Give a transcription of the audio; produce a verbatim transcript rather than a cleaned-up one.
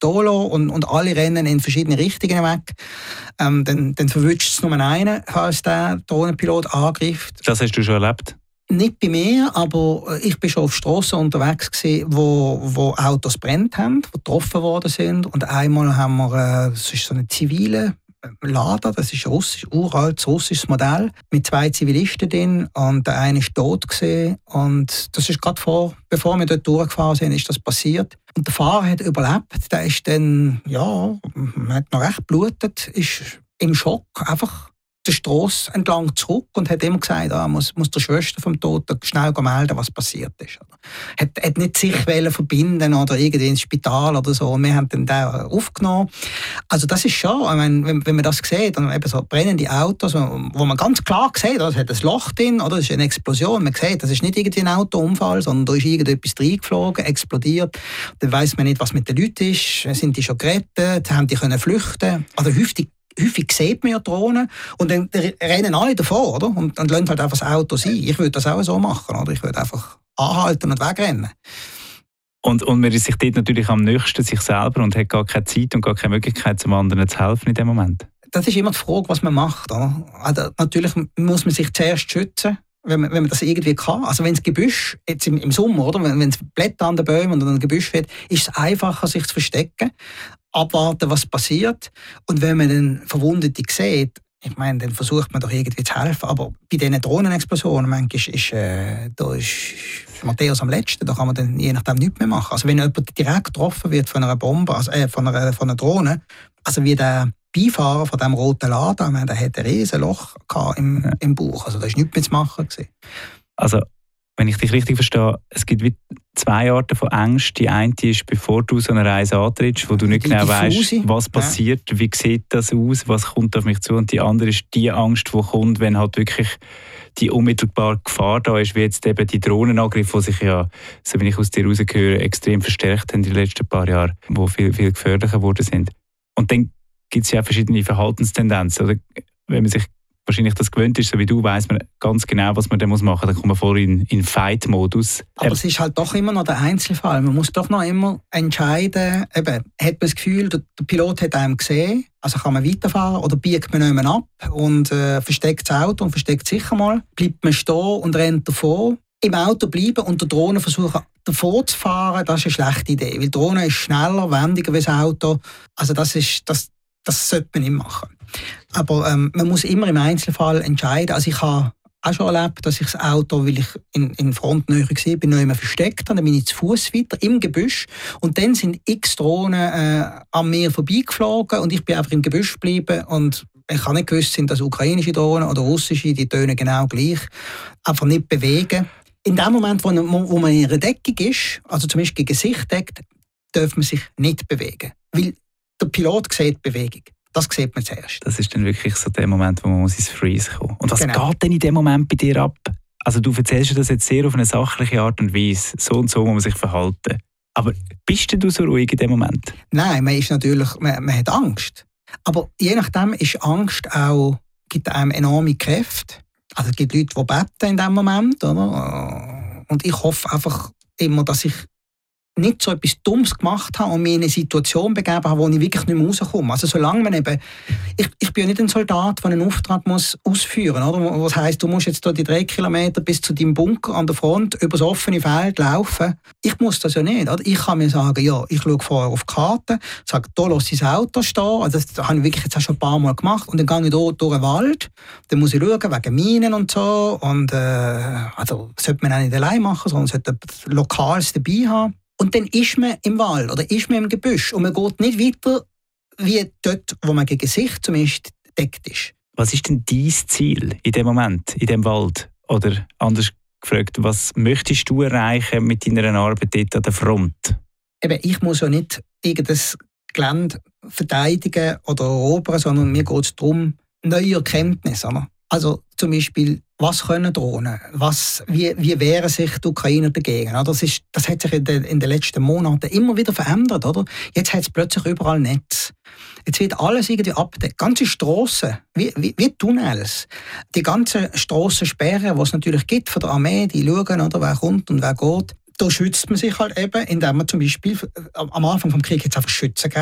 Dolo und, und alle rennen in verschiedene Richtungen weg. Ähm, dann, dann verwünscht es nur einen, falls der Drohnenpilot angreift. Das hast du schon erlebt? Nicht bei mir, aber ich bin schon auf Strassen unterwegs gewesen, wo, wo Autos brennt haben, die getroffen worden sind. Und einmal haben wir, äh, das ist so eine zivile Lader, das ist russisch, uraltes russisches Modell, mit zwei Zivilisten drin und der eine ist tot gewesen. Und das ist gerade vor, bevor wir dort durchgefahren sind, ist das passiert. Und der Fahrer hat überlebt, der ist dann, ja, man hat noch recht geblutet, ist im Schock einfach der Strasse entlang zurück und hat immer gesagt, ah, muss, muss der Schwester vom Toten schnell melden, was passiert ist. Hat, hat nicht sich verbinden oder irgendwie ins Spital oder so. Und wir haben den da aufgenommen. Also das ist schon, ich meine, wenn, wenn man das sieht, dann eben so brennende Autos, wo man ganz klar sieht, es hat ein Loch drin, oder es ist eine Explosion. Man sieht, das ist nicht irgendwie ein Autounfall, sondern da ist irgendetwas reingeflogen, explodiert. Dann weiss man nicht, was mit den Leuten ist. Sind die schon gerettet? Haben die können flüchten? Also häufig Häufig sieht man ja Drohnen und dann rennen alle davor, oder? Und dann lassen halt einfach das Auto sein. Ich würde das auch so machen, oder? Ich würde einfach anhalten und wegrennen. Und, und man ist sich dort natürlich am nächsten sich selber und hat gar keine Zeit und gar keine Möglichkeit, zum anderen zu helfen in dem Moment. Das ist immer die Frage, was man macht. Oder? Also natürlich muss man sich zuerst schützen, wenn man, wenn man das irgendwie kann. Also wenn das Gebüsch, jetzt im, im Sommer, oder? Wenn es Blätter an den Bäumen und an ein Gebüsch wird, ist es einfacher, sich zu verstecken. Abwarten, was passiert. Und wenn man dann Verwundete sieht, ich meine, dann versucht man doch irgendwie zu helfen. Aber bei diesen Drohnenexplosionen, manchmal ist, äh, da ist Matthäus am letzten, da kann man dann je nachdem nichts mehr machen. Also wenn jemand direkt getroffen wird von einer Bombe, also äh, von, einer, von einer Drohne, also wie der Beifahrer von diesem roten Laden, ich meine, der hatte ein riesen Loch im, ja. im Bauch. Also da war nichts mehr zu machen gewesen. Also wenn ich dich richtig verstehe, es gibt wie zwei Arten von Ängsten. Die eine ist, bevor du so eine Reise antrittst, wo du nicht genau weißt, was passiert, ja. wie sieht das aus, was kommt auf mich zu. Und die andere ist die Angst, die kommt, wenn halt wirklich die unmittelbare Gefahr da ist, wie jetzt eben die Drohnenangriffe, die sich ja, so wie ich aus dir rausgehöre, extrem verstärkt haben in den letzten paar Jahren, die viel, viel gefährlicher geworden sind. Und dann gibt es ja auch verschiedene Verhaltenstendenzen. Oder wenn man sich wahrscheinlich das gewöhnt ist, so wie du, weiss man ganz genau, was man dann machen muss. Dann kommt man vor in, in Fight-Modus. Aber ähm, es ist halt doch immer noch der Einzelfall. Man muss doch noch immer entscheiden, eben, hat man das Gefühl, der, der Pilot hat einem gesehen, also kann man weiterfahren oder biegt man jemanden ab und äh, versteckt das Auto und versteckt sicher mal, bleibt man stehen und rennt davor. Im Auto bleiben und der Drohne versuchen, davor zu fahren, das ist eine schlechte Idee, weil die Drohne ist schneller, wendiger als das Auto. Also das ist, das, das sollte man nicht machen. Aber ähm, man muss immer im Einzelfall entscheiden. Also ich habe auch schon erlebt, dass ich das Auto, weil ich in, in Frontnähe war, bin noch immer versteckt habe. Dann bin ich zu Fuß weiter im Gebüsch und dann sind x Drohnen äh, an mir vorbeigeflogen und ich bin einfach im Gebüsch geblieben und ich habe nicht gewusst, sind das ukrainische Drohnen oder russische, die tönen genau gleich. Einfach nicht bewegen. In dem Moment, wo, wo man in einer Deckung ist, also zumindest gegen Sicht deckt, darf man sich nicht bewegen. Weil der Pilot sieht Bewegung. Das sieht man zuerst. Das ist dann wirklich so der Moment, wo man ins Freeze kommen muss. Und was genau. geht denn in dem Moment bei dir ab? Also du erzählst das jetzt sehr auf eine sachliche Art und Weise. So und so muss man sich verhalten. Aber bist du so ruhig in dem Moment? Nein, man ist natürlich, man, man hat Angst. Aber je nachdem ist Angst auch, gibt einem enorme Kräfte. Also es gibt Leute, die beten in dem Moment, oder? Und ich hoffe einfach immer, dass ich nicht so etwas Dummes gemacht habe und mich in eine Situation begeben habe, wo ich wirklich nicht mehr rauskomme. Also solange man eben, ich, ich bin ja nicht ein Soldat, der einen Auftrag muss ausführen muss. Was heisst, du musst jetzt hier die drei Kilometer bis zu deinem Bunker an der Front über das offene Feld laufen. Ich muss das ja nicht. Oder? Ich kann mir sagen, ja, ich schaue vorher auf die Karte, sage, da lasse ich das Auto stehen. Also das habe ich wirklich jetzt auch schon ein paar Mal gemacht. Und dann gehe ich hier durch den Wald. Dann muss ich schauen, wegen Minen und so. Und äh, also das sollte man auch nicht allein machen, sondern sollte etwas Lokales dabei haben. Und dann ist man im Wald oder ist man im Gebüsch und man geht nicht weiter, wie dort, wo man gegen sich zumindest deckt ist. Was ist denn dein Ziel in dem Moment, in dem Wald? Oder anders gefragt, was möchtest du erreichen mit deiner Arbeit dort an der Front? Eben, ich muss ja nicht irgendein Gelände verteidigen oder erobern, sondern mir geht es darum, neue Erkenntnisse. Also zum Beispiel, was können Drohnen? Was, wie, wie wehren sich die Ukrainer dagegen? Das, ist, das hat sich in den, in den letzten Monaten immer wieder verändert. Oder? Jetzt hat es plötzlich überall Netz. Jetzt wird alles irgendwie abgedeckt. Ganze Strassen, wie, wie, wie Tunnels. Die ganzen Strassensperren, die es natürlich gibt von der Armee, die schauen, oder, wer kommt und wer geht. da schützt man sich halt eben, indem man zum Beispiel am Anfang vom Krieg jetzt einfach Schützen